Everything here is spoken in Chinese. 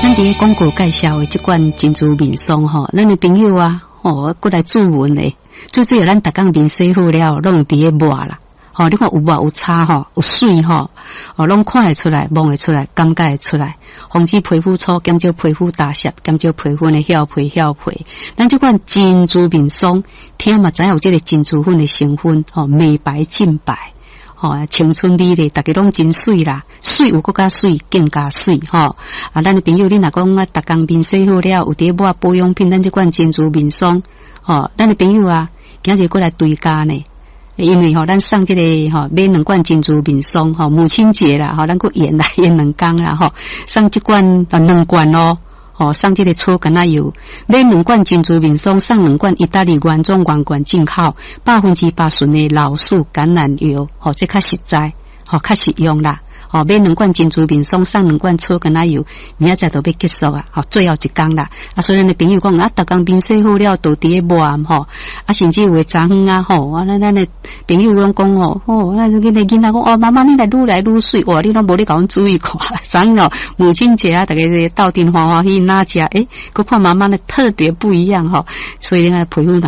咱伫个广告介绍的这款珍珠面霜吼，咱的朋友啊，过来注文嘞。最主要咱逐工面洗好了，拢伫个抹啦。你看有抹有擦有水拢看会出来，摸会出来，感觉会出来。防止皮肤粗，减少皮肤打湿，减少皮肤的翘皮。咱这款珍珠面霜，听嘛知影有这个珍珠粉的成分，美白净白。青春美丽，大家拢真水啦，水有更加水，更加水咱的朋友，你若讲逐工面洗好了，有伫抹保养品，咱这款珍珠面霜，咱的朋友啊，今日过来对家呢，因为咱送这个买2罐珍珠面霜母亲节啦咱佫延2天啦送这罐2罐咯。送这个草橄榄油，买2罐珍珠面霜，送2罐意大利原装原罐进口，8%纯的老树橄榄油，这较实在，较实用啦。买2罐珍珠面霜，送2罐草橄榄油，明仔载就要结束啊！最后一天啦。所以咱的朋友讲逐工面洗好了，都伫个抹甚至有的昨昏咱的朋友拢讲那个囡仔讲妈妈你来愈来愈水，你拢无咧甲阮注意看，昨母亲节大家斗阵欢欢喜哪食佫看妈妈的特别不一样所以那个皮肤